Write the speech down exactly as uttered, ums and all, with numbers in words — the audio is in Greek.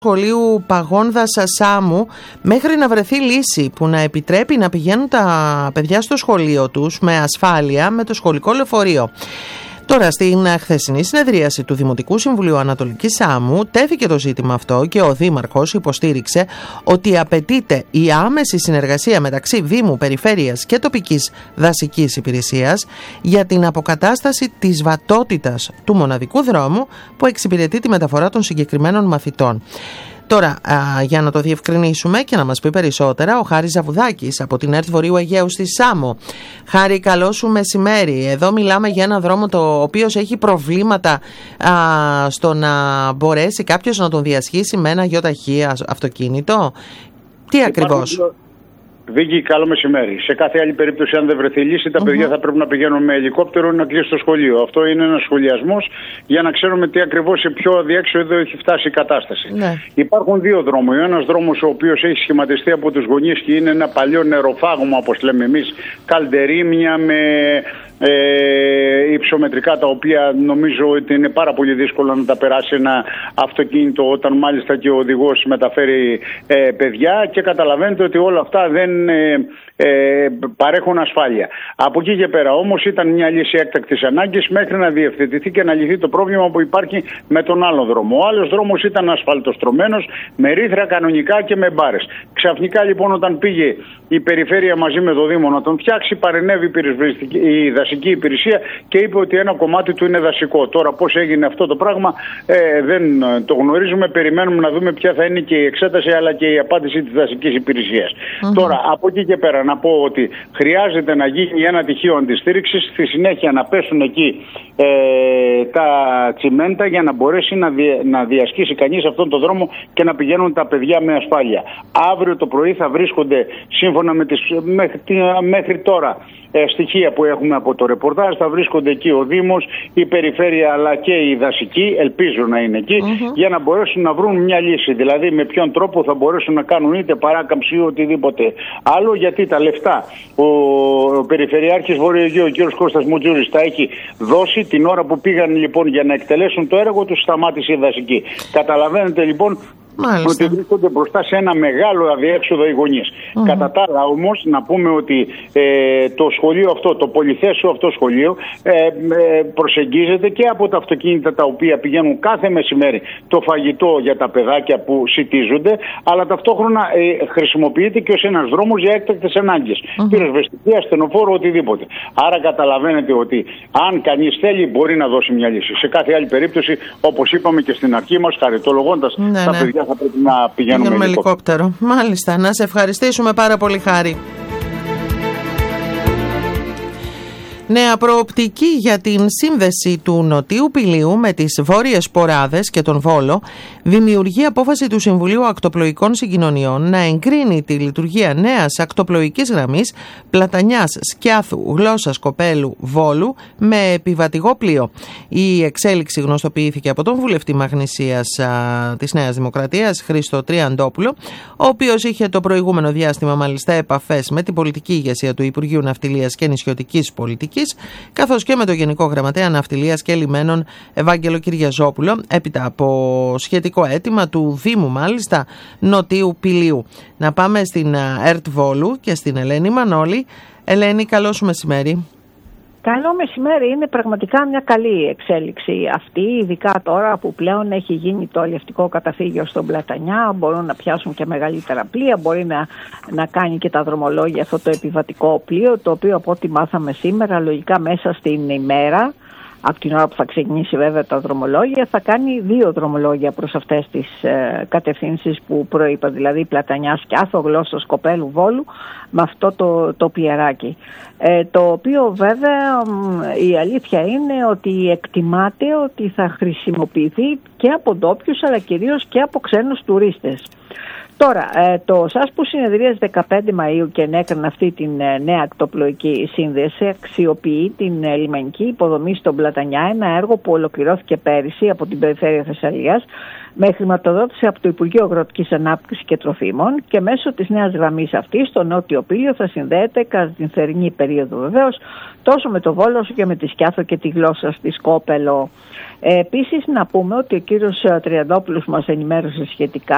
σχολείου Παγόνδας Σάμου μέχρι να βρεθεί λύση που να επιτρέπει να πηγαίνουν τα παιδιά στο σχολείο τους με ασφάλεια με το σχολικό λεωφορείο. Τώρα, στην χθεσινή συνεδρίαση του Δημοτικού Συμβουλίου Ανατολικής Σάμου τέθηκε το ζήτημα αυτό και ο Δήμαρχος υποστήριξε ότι απαιτείται η άμεση συνεργασία μεταξύ Δήμου, Περιφέρειας και τοπικής δασικής υπηρεσίας για την αποκατάσταση της βατότητας του μοναδικού δρόμου που εξυπηρετεί τη μεταφορά των συγκεκριμένων μαθητών. Τώρα, α, για να το διευκρινίσουμε και να μας πει περισσότερα, ο Χάρης Ζαβουδάκης από την ΕΡΤ Βορείου Αιγαίου στη Σάμο. Χάρη, καλό σου μεσημέρι. Εδώ μιλάμε για ένα δρόμο το οποίος έχει προβλήματα α, στο να μπορέσει κάποιος να τον διασχίσει με ένα γιοταχή αυτοκίνητο. Τι ακριβώς? Βίκη, καλό μεσημέρι. Σε κάθε άλλη περίπτωση, αν δεν βρεθεί λύση, τα mm-hmm. παιδιά θα πρέπει να πηγαίνουν με ελικόπτερο να κλείσει το σχολείο. Αυτό είναι ένας σχολιασμός για να ξέρουμε τι ακριβώς, σε ποιο αδιέξοδο έχει φτάσει η κατάσταση. Ναι. Υπάρχουν δύο δρόμοι. Ένας δρόμος ο οποίος έχει σχηματιστεί από τους γονείς και είναι ένα παλιό νεροφάγωμα, όπως λέμε εμείς, καλντερίμια με ε, υψομετρικά, τα οποία νομίζω ότι είναι πάρα πολύ δύσκολο να τα περάσει ένα αυτοκίνητο, όταν μάλιστα και ο οδηγός μεταφέρει ε, παιδιά, και καταλαβαίνετε ότι όλα αυτά δεν ε, ε, παρέχουν ασφάλεια. Από εκεί και πέρα όμως ήταν μια λύση έκτακτης ανάγκης μέχρι να διευθετηθεί και να λυθεί το πρόβλημα που υπάρχει με τον άλλο δρόμο. Ο άλλος δρόμος ήταν ασφαλτοστρωμένος με ρήθρα κανονικά και με μπάρες. Ξαφνικά λοιπόν, όταν πήγε η Περιφέρεια μαζί με το Δήμο να τον φτιάξει, παρενέβη η δασική υπηρεσία και είπε ότι ένα κομμάτι του είναι δασικό. Τώρα πώς έγινε αυτό το πράγμα ε, δεν το γνωρίζουμε. Περιμένουμε να δούμε ποια θα είναι και η εξέταση αλλά και η απάντηση της δασικής υπηρεσίας. Mm-hmm. Τώρα, από εκεί και πέρα να πω ότι χρειάζεται να γίνει ένα τυχείο αντιστήριξης, στη συνέχεια να πέσουν εκεί ε, τα τσιμέντα για να μπορέσει να, δια, να διασχίσει κανείς αυτόν τον δρόμο και να πηγαίνουν τα παιδιά με ασφάλεια. Αύριο το πρωί θα βρίσκονται, σύμφωνα με τις μέχρι, μέχρι τώρα ε, στοιχεία που έχουμε από το ρεπορτάζ, θα βρίσκονται εκεί ο Δήμος, η Περιφέρεια αλλά και η δασική, ελπίζω να είναι εκεί, mm-hmm. για να μπορέσουν να βρουν μια λύση. Δηλαδή με ποιον τρόπο θα μπορέσουν να κάνουν είτε παράκαμψη ή οτιδήποτε άλλο, γιατί τα λεφτά ο, ο Περιφερειάρχης Βορείου Αιγαίου, ο κ. Κώστας Μουτζούρης, τα έχει δώσει. Την ώρα που πήγαν λοιπόν για να εκτελέσουν το έργο τους, σταμάτησε η δασική. Καταλαβαίνετε λοιπόν Μάλιστα. ότι βρίσκονται μπροστά σε ένα μεγάλο αδιέξοδο οι γονείς. Mm-hmm. Κατά τα άλλα όμως να πούμε ότι ε, το σχολείο αυτό, το πολυθέσιο αυτό σχολείο ε, ε, προσεγγίζεται και από τα αυτοκίνητα τα οποία πηγαίνουν κάθε μεσημέρι το φαγητό για τα παιδάκια που σιτίζονται, αλλά ταυτόχρονα ε, χρησιμοποιείται και ως ένας δρόμος για έκτακτες ανάγκες. Mm-hmm. Πυροσβεστική, ασθενοφόρο, οτιδήποτε. Άρα καταλαβαίνετε ότι αν κανείς θέλει μπορεί να δώσει μια λύση. Σε κάθε άλλη περίπτωση, όπως είπαμε και στην αρχή μας, χαριτολογώντας ναι, τα ναι. παιδιά, θα πρέπει να πηγαίνουμε, πηγαίνουμε ελικόπτερο. ελικόπτερο. Μάλιστα, να σε ευχαριστήσουμε πάρα πολύ, Χάρη. Νέα προοπτική για την σύνδεση του Νοτίου Πηλίου με τις Βόρειες Ποράδες και τον Βόλο δημιουργεί απόφαση του Συμβουλίου Ακτοπλοϊκών Συγκοινωνιών να εγκρίνει τη λειτουργία νέας ακτοπλοϊκής γραμμής Πλατανιάς, Σκιάθου, Γλώσσας, Κοπέλου, Βόλου με επιβατηγό πλοίο. Η εξέλιξη γνωστοποιήθηκε από τον βουλευτή Μαγνησίας α, της Νέας Δημοκρατίας, Χρήστο Τριαντόπουλο, ο οποίος είχε το προηγούμενο διάστημα μάλιστα επαφές με την πολιτική ηγεσία του Υπουργείου Ναυτιλίας και Νησιωτικής Πολιτικής, καθώς και με το Γενικό Γραμματέα Ναυτιλίας και Λιμένων Ευάγγελο Κυριαζόπουλο, έπειτα από σχετικό αίτημα του Δήμου μάλιστα Νοτίου Πηλίου. Να πάμε στην ΕΡΤ Βόλου και στην Ελένη Μανώλη. Ελένη, καλό σου μεσημέρι. Καλό μεσημέρι. Είναι πραγματικά μια καλή εξέλιξη αυτή, ειδικά τώρα που πλέον έχει γίνει το αλλιευτικό καταφύγιο στον Πλατανιά. Μπορούν να πιάσουν και μεγαλύτερα πλοία, μπορεί να, να κάνει και τα δρομολόγια αυτό το επιβατικό πλοίο, το οποίο από ό,τι μάθαμε σήμερα, λογικά μέσα στην ημέρα, από την ώρα που θα ξεκινήσει βέβαια τα δρομολόγια, θα κάνει δύο δρομολόγια προς αυτές τις ε, κατευθύνσεις που προείπα, δηλαδή Πλατανιά, Σκιάθο, Γλώσσας, Κοπέλου, Βόλου, με αυτό το, το πιεράκι. Ε, το οποίο βέβαια η αλήθεια είναι ότι εκτιμάται ότι θα χρησιμοποιηθεί και από ντόπιους αλλά κυρίως και από ξένους τουρίστες. Τώρα, το ΣΑΣ που συνεδρίας δεκαπέντε Μαΐου και ενέκρινε αυτή την νέα ακτοπλοϊκή σύνδεση αξιοποιεί την λιμενική υποδομή στον Πλατανιά, ένα έργο που ολοκληρώθηκε πέρυσι από την Περιφέρεια Θεσσαλίας με χρηματοδότηση από το Υπουργείο Αγροτικής Ανάπτυξης και Τροφίμων, και μέσω της νέας γραμμής αυτής το Νότιο Πήλιο θα συνδέεται κατά την θερινή περίοδο βεβαίως τόσο με το Βόλο όσο και με τη Σκιάθο και τη Γλώσσα στη Σκόπελο. Ε, επίσης να πούμε ότι ο κύριος Τριαντόπουλος μας ενημέρωσε σχετικά